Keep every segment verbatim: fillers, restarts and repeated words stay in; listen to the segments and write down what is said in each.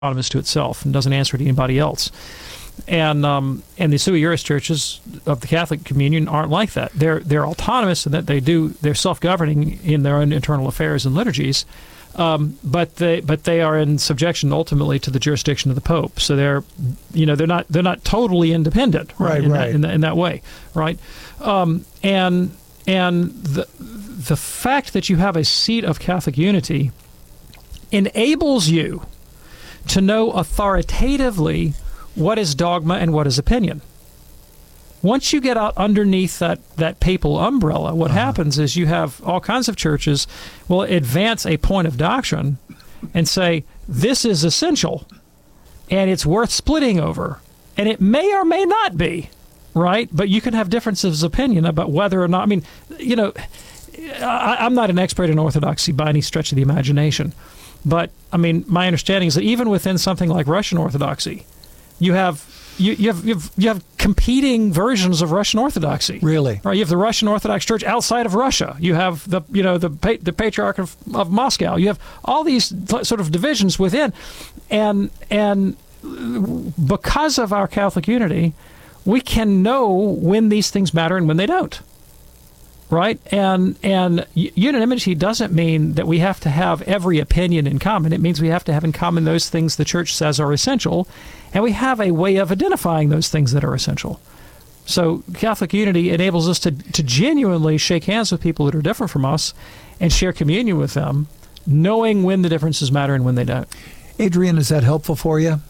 autonomous to itself and doesn't answer to anybody else. And um, and the sui juris churches of the Catholic Communion aren't like that. They're they're autonomous in that they do they're self-governing in their own internal affairs and liturgies, um, but they but they are in subjection ultimately to the jurisdiction of the Pope. So they're you know they're not they're not totally independent, right? Right, in, right. That, in, that, in that way, right? Um, and and the the fact that you have a seat of Catholic unity enables you to know authoritatively what is dogma and what is opinion. Once you get out underneath that, that papal umbrella, what uh-huh. happens is you have all kinds of churches will advance a point of doctrine and say, this is essential, and it's worth splitting over. And it may or may not be, right? But you can have differences of opinion about whether or not, I mean, you know, I, I'm not an expert in orthodoxy by any stretch of the imagination. But, I mean, my understanding is that even within something like Russian Orthodoxy, You have you, you have you have you have competing versions of Russian Orthodoxy. Really? Right. You have the Russian Orthodox Church outside of Russia. You have the you know the the Patriarch of, of Moscow. You have all these sort of divisions within, and and because of our Catholic unity, we can know when these things matter and when they don't. Right? And and unanimity doesn't mean that we have to have every opinion in common. It means we have to have in common those things the Church says are essential, and we have a way of identifying those things that are essential. So Catholic unity enables us to, to genuinely shake hands with people that are different from us and share communion with them, knowing when the differences matter and when they don't. Adrian, is that helpful for you?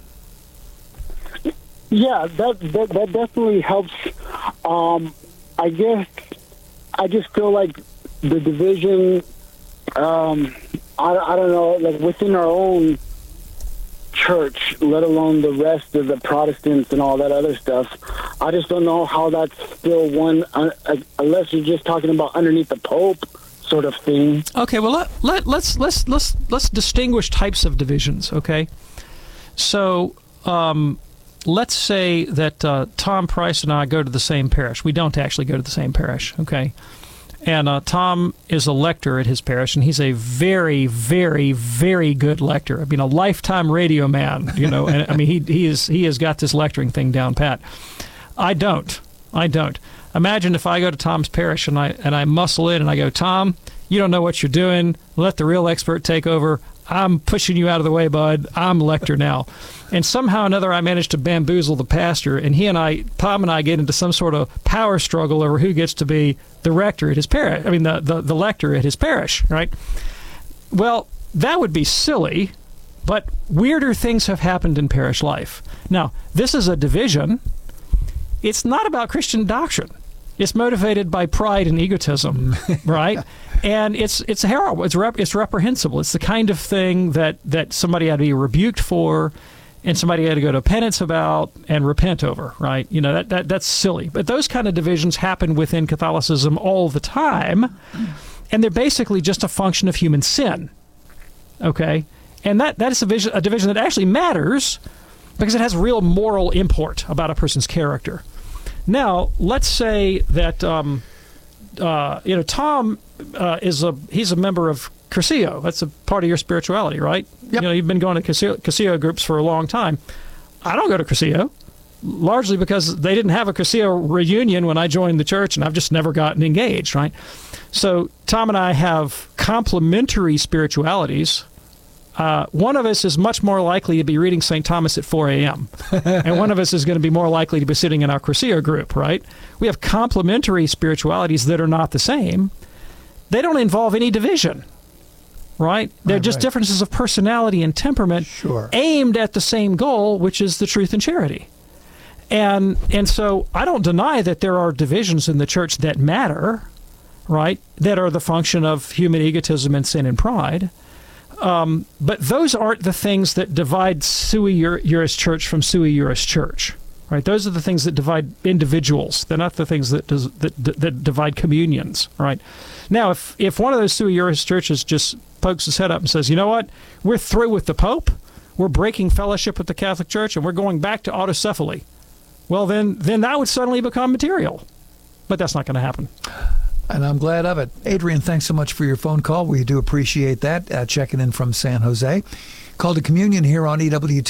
Yeah, that that, that definitely helps. Um, I guess I just feel like the division, um, I, I don't know, like within our own church, let alone the rest of the Protestants and all that other stuff, I just don't know how that's still one, uh, unless you're just talking about underneath the Pope sort of thing. Okay, well let, let let's let's let's let's distinguish types of divisions. Okay, so um, let's say that uh, Tom Price and I go to the same parish. We don't actually go to the same parish. Okay, and uh, Tom is a lector at his parish, and he's a very, very, very good lector. I mean, a lifetime radio man. You know, and I mean, he he is he has got this lecturing thing down pat. I don't. I don't. Imagine if I go to Tom's parish and I and I muscle in and I go, Tom, you don't know what you're doing. Let the real expert take over. I'm pushing you out of the way, bud. I'm lector now. And somehow or another, I managed to bamboozle the pastor, and he and I, Tom and I, get into some sort of power struggle over who gets to be the rector at his parish. I mean, the, the, the lector at his parish, right? Well, that would be silly, but weirder things have happened in parish life. Now, this is a division. It's not about Christian doctrine. It's motivated by pride and egotism, right? And it's it's horrible. It's rep, it's reprehensible. It's the kind of thing that, that somebody had to be rebuked for, and somebody had to go to penance about and repent over, right? You know, that, that that's silly. But those kind of divisions happen within Catholicism all the time, and they're basically just a function of human sin, okay? And that, that is a, vision, a division that actually matters because it has real moral import about a person's character. Now, let's say that um, uh, you know Tom uh, is a he's a member of Cursillo. That's a part of your spirituality, right? Yep. You know, you've been going to Cursillo, Cursillo groups for a long time. I don't go to Cursillo, largely because they didn't have a Cursillo reunion when I joined the church, and I've just never gotten engaged, right? So Tom and I have complementary spiritualities. Uh, one of us is much more likely to be reading Saint Thomas at four a.m., and one of us is going to be more likely to be sitting in our Cursillo group, right? We have complementary spiritualities that are not the same. They don't involve any division, right? They're Right, just right. differences of personality and temperament Sure. aimed at the same goal, which is the truth and charity. And and so I don't deny that there are divisions in the church that matter, right, that are the function of human egotism and sin and pride. Um, but those aren't the things that divide sui juris church from sui juris church, right? Those are the things that divide individuals. They're not the things that does, that, that divide communions, right? Now, if if one of those sui juris churches just pokes his head up and says, you know what, we're through with the Pope, we're breaking fellowship with the Catholic Church, and we're going back to autocephaly, well, then then that would suddenly become material. But that's not going to happen. And I'm glad of it. Adrian, thanks so much for your phone call. We do appreciate that, uh, checking in from San Jose. Call to Communion here on E W